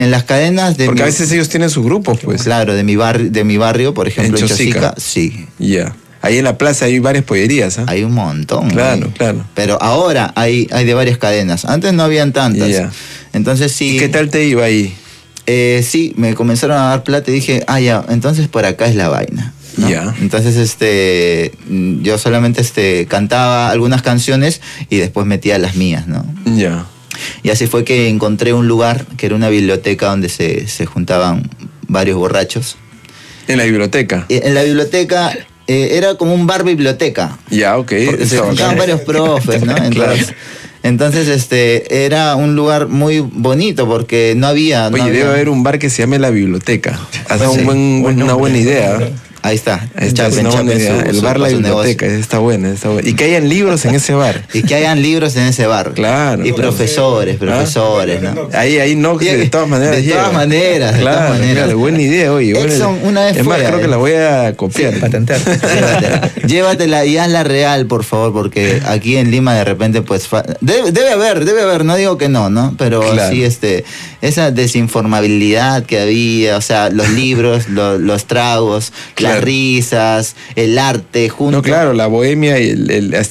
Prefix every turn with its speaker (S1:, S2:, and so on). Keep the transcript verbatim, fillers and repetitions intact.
S1: En las cadenas de
S2: Porque
S1: mi,
S2: a veces ellos tienen sus grupos, pues.
S1: Claro, de mi barrio, de mi barrio, por ejemplo,
S2: En
S1: en
S2: Chosica.
S1: Chosica, sí.
S2: Ya. Yeah. Ahí en la plaza hay varias pollerías, ¿ah? ¿eh?
S1: Hay un montón.
S2: Claro,
S1: ¿eh?
S2: claro.
S1: Pero ahora hay, hay de varias cadenas. Antes no habían tantas.
S2: Yeah.
S1: Entonces sí.
S2: ¿Y qué tal te iba ahí?
S1: Eh, sí, me comenzaron a dar plata y dije, ah, ya, entonces por acá es la vaina, ¿no?
S2: Ya.
S1: Entonces, este, yo solamente este, cantaba algunas canciones y después metía las mías, ¿no?
S2: Ya. Yeah.
S1: Y así fue que encontré un lugar que era una biblioteca donde se, se juntaban varios borrachos.
S2: ¿En la biblioteca?
S1: Eh, en la biblioteca eh, era como un bar biblioteca.
S2: Ya, yeah, ok.
S1: Porque se juntaban varios profes, ¿no? Entonces, claro. Entonces, este, era un lugar muy bonito porque no había...
S2: Oye,
S1: no había...
S2: debe haber un bar que se llame La Biblioteca. Has dado
S1: Sí.
S2: un buen, buen una buena idea.
S1: Ahí está.
S2: Ahí está, es una buena idea. El bar La Biblioteca, está buena, está buena. Y que hayan libros en ese bar.
S1: Y que hayan libros en ese bar.
S2: Claro.
S1: Y
S2: claro.
S1: profesores, profesores, ¿no?
S2: Ahí, ahí no, que de todas maneras
S1: De
S2: llega.
S1: todas maneras,
S2: claro,
S1: de todas maneras.
S2: Claro, buena idea, oye.
S1: Edson,
S2: buena...
S1: una vez
S2: es
S1: fue,
S2: más, creo
S1: eh.
S2: que la voy a copiar.
S1: Sí, patentar. Llévatela. Llévatela y hazla real, por favor, porque aquí en Lima de repente, pues, fa... debe, debe haber, debe haber, no digo que no, ¿no? Pero
S2: claro.
S1: sí, este, esa desinformabilidad que había, o sea, los libros, lo, los tragos, claro. las risas, el arte juntos.
S2: No, claro, la bohemia y el, el